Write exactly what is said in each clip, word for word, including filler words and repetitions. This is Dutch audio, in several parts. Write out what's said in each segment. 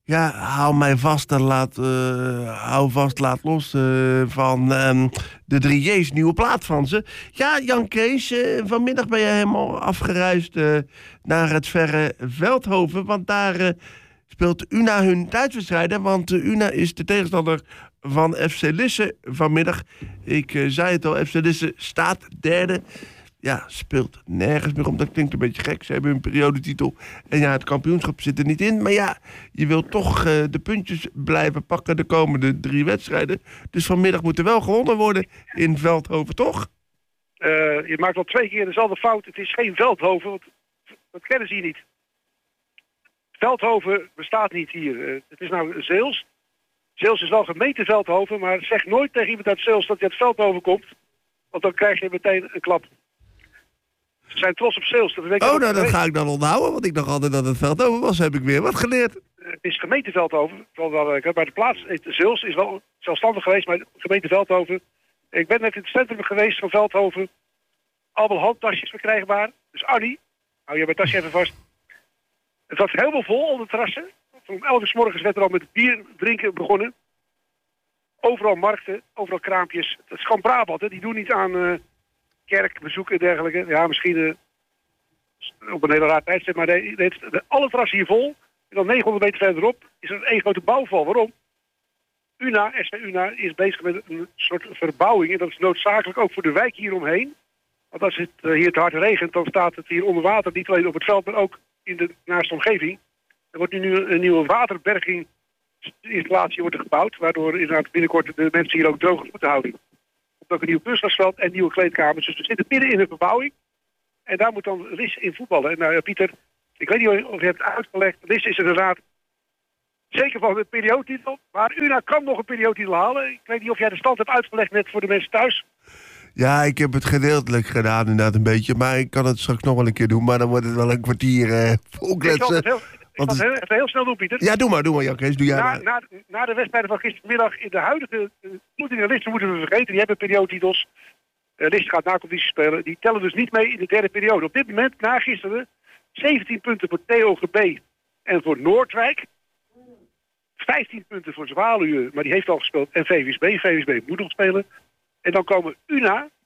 Ja, hou mij vast en laat, uh, hou vast, laat los uh, van um, de drie J's, nieuwe plaat van ze. Ja, Jan Kees, uh, vanmiddag ben je helemaal afgereisd uh, naar het verre Veldhoven. Want daar uh, speelt U N A hun thuiswedstrijden. Want uh, U N A is de tegenstander van F C Lisse vanmiddag. Ik uh, zei het al, F C Lisse staat derde. Ja, speelt nergens meer om. Dat klinkt een beetje gek. Ze hebben hun periodetitel. En ja, het kampioenschap zit er niet in. Maar ja, je wilt toch uh, de puntjes blijven pakken de komende drie wedstrijden. Dus vanmiddag moet er wel gewonnen worden in Veldhoven, toch? Uh, je maakt al twee keer dezelfde fout. Het is geen Veldhoven. Want dat kennen ze hier niet. Veldhoven bestaat niet hier. Uh, het is nou Zeels. Zeels is wel gemeente Veldhoven. Maar zeg nooit tegen iemand uit Zeels dat hij uit Veldhoven komt. Want dan krijg je meteen een klap. Ze zijn trots op Zeels. Dat weet oh, nou, dat ga ik dan onthouden, want ik dacht altijd dat het Veldhoven was. Heb ik weer wat geleerd. Het is gemeente Veldhoven. Maar de plaats, Zeels is wel zelfstandig geweest, maar gemeente Veldhoven. Ik ben net in het centrum geweest van Veldhoven. Allemaal handtasjes verkrijgbaar. Dus Annie, hou je mijn tasje even vast. Het was helemaal vol op de terrassen. Om elf uur 's morgens werd er al met bier drinken begonnen. Overal markten, overal kraampjes. Het is gewoon Brabant, hè. Die doen niet aan... Uh, kerkbezoeken en dergelijke. Ja, misschien uh, op een hele raar tijdstip, maar de, de, de, alle terrassen hier vol. En dan negenhonderd meter verderop is er één grote bouwval. Waarom? U N A, S V U N A, is bezig met een soort verbouwing. En dat is noodzakelijk ook voor de wijk hieromheen. Want als het uh, hier te hard regent, dan staat het hier onder water. Niet alleen op het veld, maar ook in de naaste omgeving. Er wordt nu een nieuwe waterberginginstallatie wordt er gebouwd. Waardoor inderdaad binnenkort de mensen hier ook droog moeten houden. Ook een nieuw kunstgrasveld en nieuwe kleedkamers. Dus we zitten midden in de verbouwing. En daar moet dan Lisse in voetballen. En nou ja, Pieter, ik weet niet of je hebt uitgelegd. Lisse is inderdaad zeker van de periodetitel. Maar U N A kan nog een periodetitel halen. Ik weet niet of jij de stand hebt uitgelegd net voor de mensen thuis. Ja, ik heb het gedeeltelijk gedaan inderdaad een beetje. Maar ik kan het straks nog wel een keer doen. Maar dan wordt het wel een kwartier uh, volkletsen. Ik zal het heel, even heel snel doen, Pieter. Ja, doe maar, doe maar, Jan Kees. Doe jij na, maar. Na, na de wedstrijden van gistermiddag in de huidige Kloeting en Lisse moeten we vergeten. Die hebben periodetitels. Uh, Lisse gaat na competitie spelen. Die tellen dus niet mee in de derde periode. Op dit moment, na gisteren, zeventien punten voor T O G B en voor Noordwijk. vijftien punten voor Zwaluwe, maar die heeft al gespeeld. En V W S B. V W S B moet nog spelen. En dan komen U N A,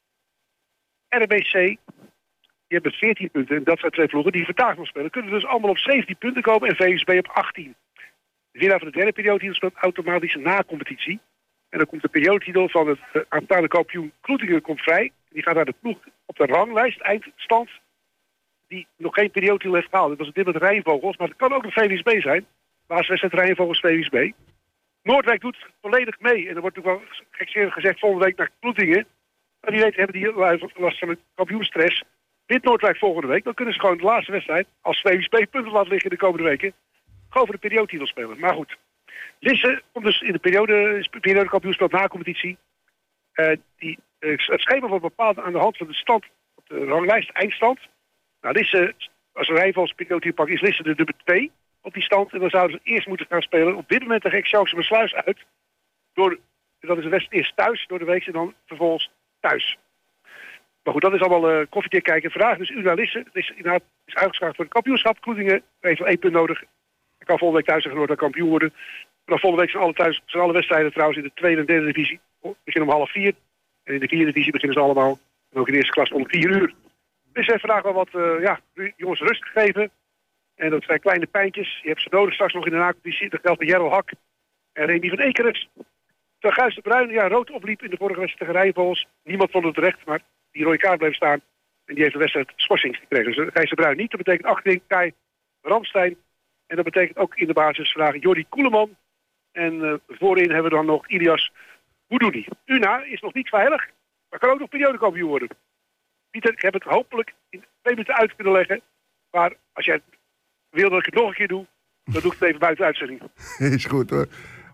R B C... Die hebben veertien punten en dat zijn twee ploegen die vandaag nog spelen. Kunnen dus allemaal op zeventien punten komen en V S B op achttien. De winnaar van de derde periodetitel speelt automatisch een na-competitie. En dan komt de periodetitel van het uh, aanstaande kampioen Kloetingen komt vrij. Die gaat naar de ploeg op de ranglijst, eindstand, die nog geen periodetitel heeft gehaald. Dat was dit met Rijnvogels, maar het kan ook een V W S B zijn. Baaswedstrijd Rijnvogels, V W S B. Noordwijk doet volledig mee. En er wordt natuurlijk wel gekscherend gezegd volgende week naar Kloetingen. Maar die weten, hebben die last van een kampioenstress. Wint Noordwijk volgende week, dan kunnen ze gewoon de laatste wedstrijd, als V W S B punten laten liggen de komende weken, gewoon voor de periodetitel spelen. Maar goed, Lisse komt dus in de periode, periodekampioen speelt na competitie. Uh, die, uh, het schema wordt bepaald aan de hand van de stand op de ranglijst, eindstand. Nou, Lisse, als een Rijnvogels periodetitel pakt, is Lisse de nummer twee op die stand. En dan zouden ze eerst moeten gaan spelen. Op dit moment tegen Excelsior Sluis uit. Door, dat is de wedstrijd eerst thuis door de week en dan vervolgens thuis. Maar goed, dat is allemaal uh, koffiedik kijken. Vandaag dus U N A Lisse. Het is, inderdaad, is uitgeschakeld voor het kampioenschap. Kloetingen heeft wel één punt nodig. Hij kan volgende week thuis zeggen dat kampioen worden. Maar dan volgende week zijn alle, thuis, zijn alle wedstrijden trouwens in de tweede en derde divisie. Oh, beginnen om half vier. En in de vierde divisie beginnen ze allemaal. En ook in de eerste klas om vier uur. Dus heeft vandaag wel wat uh, ja, jongens rust gegeven. En dat zijn kleine pijntjes. Je hebt ze nodig straks nog in de na-competitie. Dat geldt bij Jerel Hak en Remy van Ekeren. Terwijl Gijs de Bruin ja, rood opliep in de vorige wedstrijd tegen Rijnvogels. Niemand vond het terecht, maar die rode kaart bleef staan. En die heeft de wedstrijd schorsing gekregen. Dus Gijs de Bruin niet. Dat betekent achterin Kai Ramstein. En dat betekent ook in de basis vandaag Jordi Koeleman. En uh, voorin hebben we dan nog Ilias Boudouni. U N A is nog niet veilig, maar kan ook nog periodekampioen worden. Pieter, ik heb het hopelijk in twee minuten uit kunnen leggen. Maar als jij wil dat ik het nog een keer doe, dan doe ik het even buiten uitzending. Is goed hoor.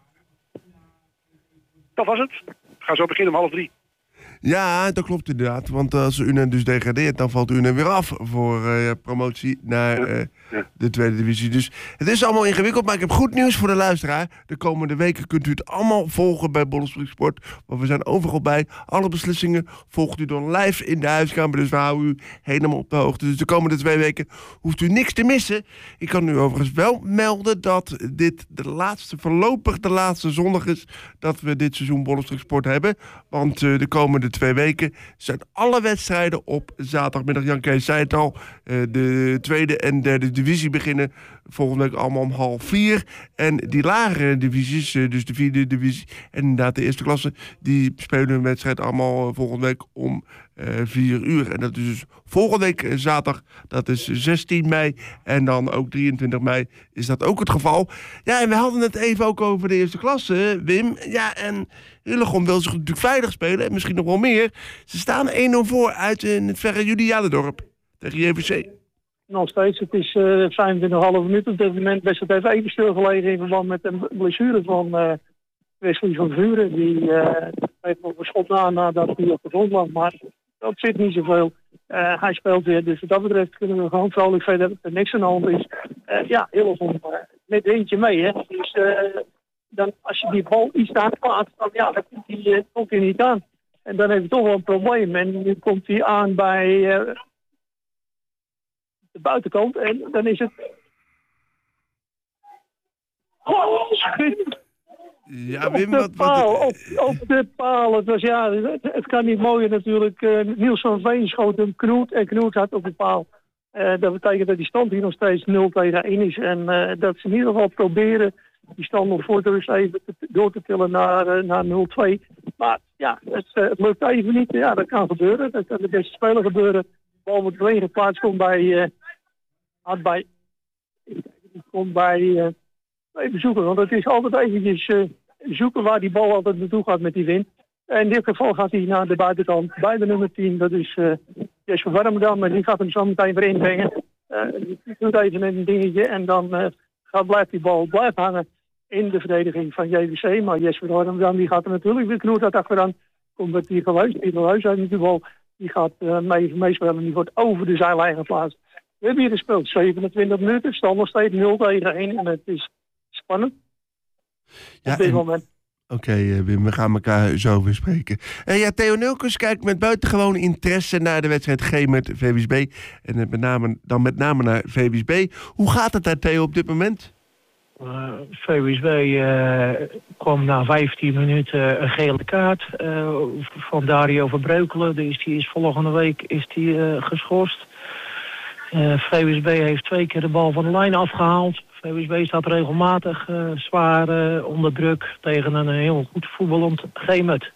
Dat was het. We gaan zo beginnen om half drie. Ja, dat klopt inderdaad. Want als U N A dus degradeert, dan valt U N A weer af voor uh, promotie naar uh, Ja. De tweede divisie. Dus het is allemaal ingewikkeld, maar ik heb goed nieuws voor de luisteraar. De komende weken kunt u het allemaal volgen bij Bollenstreek Sport. Want we zijn overal bij. Alle beslissingen volgt u dan live in de huiskamer. Dus we houden u helemaal op de hoogte. Dus de komende twee weken hoeft u niks te missen. Ik kan u overigens wel melden dat dit de laatste, voorlopig de laatste zondag is dat we dit seizoen Bollenstreek Sport hebben. Want uh, de komende twee weken zijn alle wedstrijden op zaterdagmiddag. Jan Kees zei het al. Uh, de tweede en derde divisie beginnen volgende week allemaal om half vier. En die lagere divisies, dus de vierde divisie en inderdaad de eerste klasse, die spelen hun wedstrijd allemaal volgende week om uh, vier uur. En dat is dus volgende week zaterdag, dat is zestien mei. En dan ook drieëntwintig mei is dat ook het geval. Ja, en we hadden het even ook over de eerste klasse, Wim. Ja, en Hillegom wil zich natuurlijk veilig spelen en misschien nog wel meer. Ze staan één nul voor uit in het verre Julianendorp tegen J V C. Nog steeds, het is uh, vijfentwintig komma vijf minuten. Op dit moment best het even even stilgelegen in verband met een blessure van uh, Wesley van Vuren. Die uh, heeft nog een schot na nadat hij op de grond lag, maar dat zit niet zoveel. Uh, hij speelt weer, dus wat dat betreft kunnen we gewoon vrolijk verder. Er niks aan de hand is. Uh, ja, Hillegom uh, met eentje mee, hè. Dus uh, dan, als je die bal iets te hard plaatst, dan, ja, dan komt hij uh, komt hij niet aan. En dan heeft hij toch wel een probleem. En nu komt hij aan bij Uh, de buitenkant en dan is het. Oh, schitterend. Ja, Wim, op wat, de wat... paal, op, op de paal. Het was, ja, het, het kan niet mooier natuurlijk. Uh, Niels van Veen schoot hem Knoet en Knoet had op de paal. Uh, dat betekent dat die stand hier nog steeds nul tegen één is. En uh, dat ze in ieder geval proberen die stand nog voor de rust even te, door te tillen naar, uh, naar nul twee. Maar ja, het, uh, het lukt even niet. Ja, dat kan gebeuren. Dat kan de beste speler gebeuren. De bal wordt alleen geplaatst, komt bij. Uh, had bij. Komt bij. Uh, even zoeken, want het is altijd eventjes uh, zoeken waar die bal altijd naartoe gaat met die wind. En in dit geval gaat hij naar de buitenkant bij de nummer tien. Dat is uh, Jesper Warmerdam, maar die gaat hem zo meteen weer inbrengen. Uh, die doet even een dingetje en dan uh, gaat, blijft die bal blijft hangen in de verdediging van J V C. Maar Jesper Warmerdam die gaat er natuurlijk weer knoet uit achteraan. Komt met die geluid, die geluid uit die bal. Die gaat uh, mee, meespelen en die wordt over de zijlijn geplaatst. We hebben hier gespeeld zevenentwintig minuten, stand nog steeds nul tegen één en het is spannend ja, op dit en... moment. Oké, okay, uh, Wim, we gaan elkaar zo weer spreken. Uh, ja, Theo Nulkens kijkt met buitengewone interesse naar de wedstrijd G met V W S B. En met name, dan met name naar V W S B. Hoe gaat het daar, Theo, op dit moment? Uh, V W S B uh, kwam na vijftien minuten een gele kaart uh, van Dario Verbreukelen. Dus die is volgende week is die, uh, geschorst. Uh, V W S B heeft twee keer de bal van de lijn afgehaald. V W S B staat regelmatig uh, zwaar uh, onder druk tegen een heel goed voetballend G-Met.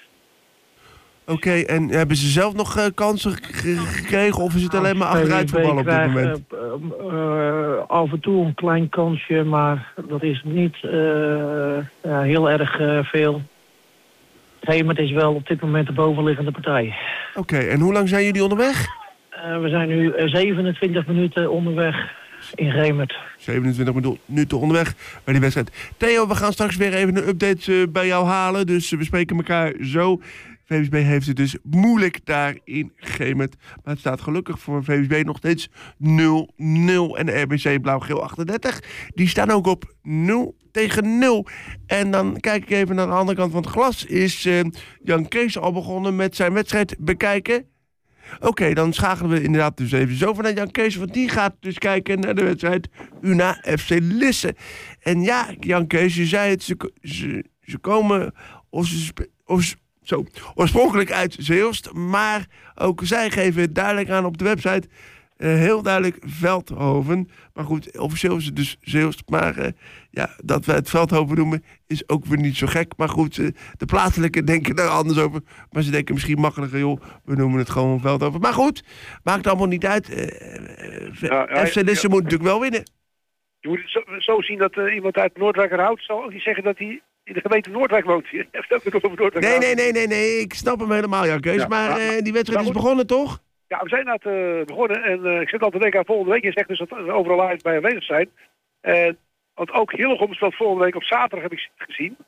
Oké, okay, en hebben ze zelf nog uh, kansen g- gekregen of is het alleen maar achteruit voetballen op dit moment? Uh, uh, uh, af en toe een klein kansje, maar dat is niet uh, uh, heel erg uh, veel. G-Met is wel op dit moment de bovenliggende partij. Oké, okay, en hoe lang zijn jullie onderweg? Uh, we zijn nu uh, zevenentwintig minuten onderweg in G-Met. zevenentwintig minuten onderweg bij die wedstrijd. Theo, we gaan straks weer even een update uh, bij jou halen. Dus uh, we spreken elkaar zo. V W S B heeft het dus moeilijk daar in G-Met. Maar het staat gelukkig voor V W S B nog steeds nul nul. En de R B C Blauw-Geel achtendertig, die staan ook op nul tegen nul. En dan kijk ik even naar de andere kant van het glas. Is uh, Jan Kees al begonnen met zijn wedstrijd bekijken? Oké, okay, dan schakelen we inderdaad dus even zo van naar Jan Kees. Want die gaat dus kijken naar de wedstrijd U N A F C Lisse. En ja, Jan Kees, je zei het, ze, ze, ze komen of ze, of, zo, oorspronkelijk uit Zeelst. Maar ook zij geven duidelijk aan op de website. Uh, heel duidelijk Veldhoven. Maar goed, officieel is het dus Zeelst. Maar uh, ja, dat we het Veldhoven noemen is ook weer niet zo gek. Maar goed, uh, de plaatselijke denken daar anders over. Maar ze denken misschien makkelijker, joh, we noemen het gewoon Veldhoven. Maar goed, maakt allemaal niet uit. Uh, uh, ja, ja, F C Lisse ja. moet natuurlijk wel winnen. Je moet het zo, zo zien dat uh, iemand uit Noordwijkerhout zal ook niet zeggen dat hij in de gemeente Noordwijk woont. Je hebt ook nog over Noordwijk. Nee, nee, nee, nee, nee, ik snap hem helemaal, Jan Kees. Ja, maar uh, die wedstrijd is begonnen, toch? Ja, we zijn net uh, begonnen en uh, ik zit al te denken aan volgende week. Je zegt dus dat we overal live bij aanwezig zijn. Uh, want ook Hillegom speelt volgende week op zaterdag, heb ik gezien.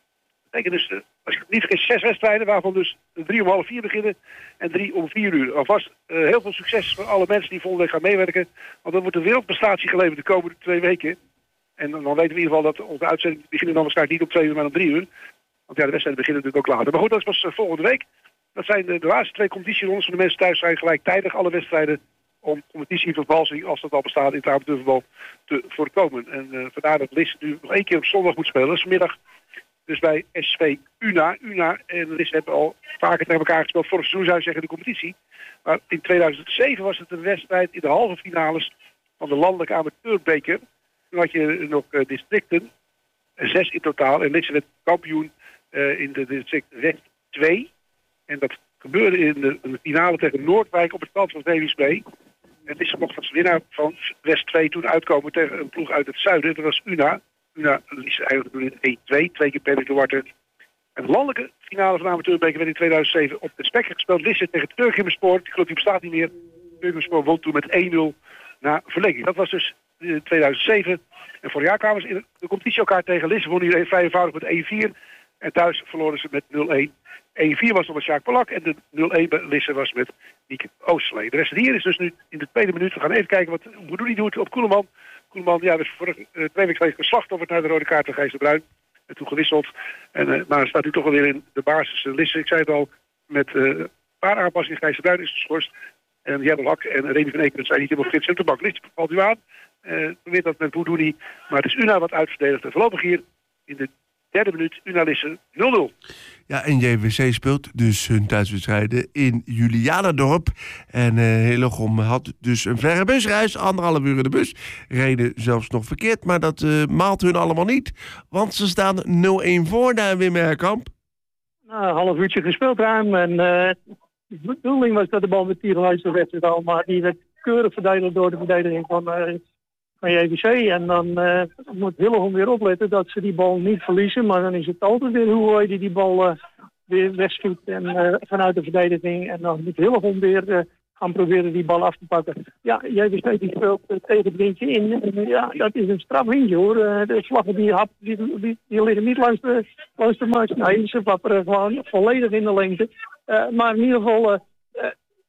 betekent dus, uh, als ik het niet vergis, zes wedstrijden, waarvan dus drie om half vier beginnen en drie om vier uur. Alvast uh, heel veel succes voor alle mensen die volgende week gaan meewerken. Want er wordt een wereldprestatie geleverd de komende twee weken. En dan weten we in ieder geval dat onze uitzendingen beginnen dan waarschijnlijk niet om twee uur, maar om drie uur. Want ja, de wedstrijden beginnen natuurlijk ook later. Maar goed, dat is pas uh, volgende week. Dat zijn de, de laatste twee competitierondes van de mensen thuis zijn gelijktijdig alle wedstrijden om competitievervalsing, als dat al bestaat in het amateurvoetbal, te voorkomen. En uh, vandaar dat Lisse nu nog één keer op zondag moet spelen. Dat is vanmiddag dus bij S V Una. Una en Lisse hebben al vaker tegen elkaar gespeeld. Vorig seizoen zou je zeggen de competitie. Maar in tweeduizend zeven was het een wedstrijd in de halve finales van de landelijke amateurbeker. Toen had je nog uh, districten, zes in totaal. En Lisse werd kampioen uh, in de district West twee. En dat gebeurde in de, in de finale tegen Noordwijk op het veld van V W S B. En Lisse mocht als winnaar van West twee toen uitkomen tegen een ploeg uit het zuiden. Dat was Una. Una Lisse eigenlijk in één twee, twee keer Penny de Warte. En de landelijke finale van de amateurbeker werd in tweeduizend zeven op de Spekker gespeeld. Lisse tegen Turkimmerspor. Die club die bestaat niet meer. Turkimmerspor won toen met één nul na verlenging. Dat was dus in tweeduizend zeven. En vorig jaar kwamen ze in de competitie elkaar tegen. Lisse won hier vrij eenvoudig met één vier. En thuis verloren ze met nul één. één vier was nog met Sjaak Polak en de nul één bij Lisse was met Nieke Oosterlee. De rest hier is dus nu in de tweede minuut. We gaan even kijken wat Boudouni doet op Koeleman. Koeleman, ja, was vorige uh, twee weken geleden geslachtofferd naar de rode kaart van Gijs de Bruin. En toen gewisseld. En, uh, maar staat nu toch alweer in de basis. Uh, Lisse, ik zei het al, met uh, een paar aanpassingen. Gijs de Bruin is geschorst. En Jelle Lak en Remy van Ekeren zijn niet helemaal fit. Op de bank. Lisse valt u aan. Uh, probeert dat met Boudouni. Maar het is Una wat uitverdedigd. En voorlopig hier in de derde minuut, Una Lisse nul nul. Ja, en J V C speelt dus hun thuiswedstrijden in Julianadorp. En uh, Hillegom had dus een verre busreis, anderhalf uur in de bus. Reden zelfs nog verkeerd, maar dat uh, maalt hun allemaal niet. Want ze staan nul één voor naar Wim Herkamp. Nou, een half uurtje gespeeld ruim. En uh, de bedoeling was dat de bal met Tierenhuis werd al, maar die werd keurig verdedigd door de verdediging van... Uh, van J V C. En dan uh, moet Hillegom weer opletten dat ze die bal niet verliezen. Maar dan is het altijd weer hoe die die bal uh, weer wegschiet en, uh, vanuit de verdediging. En dan moet Hillegom weer uh, gaan proberen die bal af te pakken. Ja, J V C die speelt uh, tegen het windje in. En, uh, ja, dat is een straf windje hoor. Uh, de vlaggen die, hap, die, die, die liggen niet langs de, langs de markt. Nee, ze wapperen gewoon volledig in de lengte. Uh, maar in ieder geval... Uh, uh,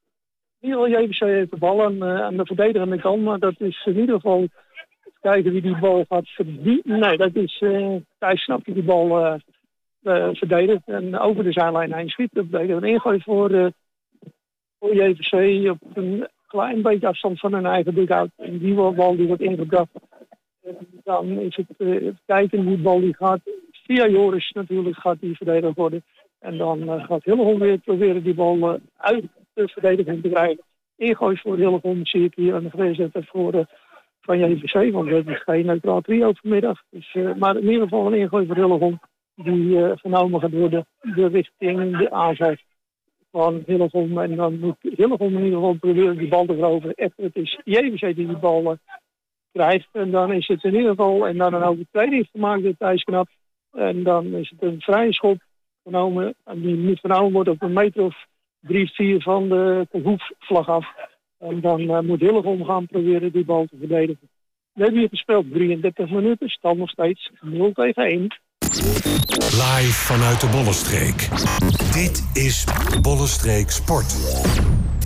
In ieder geval, J V C heeft de bal aan, uh, aan de verdedigende kant, maar dat is in ieder geval kijken wie die bal gaat verdienen. Nee, dat is uh, Thijs Snap die die bal uh, uh, verdedigt en over de zijlijn heen schiet. Dat betekent een ingooi voor, uh, voor J V C op een klein beetje afstand van hun eigen dugout. En die bal die wordt ingebracht. En dan is het uh, kijken, die bal die gaat via Joris natuurlijk gaat die verdedigd worden. En dan uh, gaat Hillegom weer proberen die bal uh, uit de verdediging te krijgen. Ingooi voor Hillegom zie ik hier aan de voorzitter voor uh, van J V C, want dat is geen neutraal trio vanmiddag. Dus, uh, maar in ieder geval een ingooi voor Hillegom die uh, genomen gaat worden de richting de aanval van Hillegom. En dan moet Hillegom in ieder geval proberen die bal te veroveren. Echter, het is J V C die die bal uh, krijgt. En dan is het in ieder geval, en dan een overtreding gemaakt door Thijs Knap. En dan is het een vrije schop genomen, die niet genomen wordt op een meter of drie, vier van de hoefvlag af. En dan uh, moet Hillegom gaan proberen die bal te verdedigen. We hebben hier gespeeld drieëndertig minuten, stand nog steeds nul tegen één. Live vanuit de Bollenstreek. Dit is Bollenstreek Sport.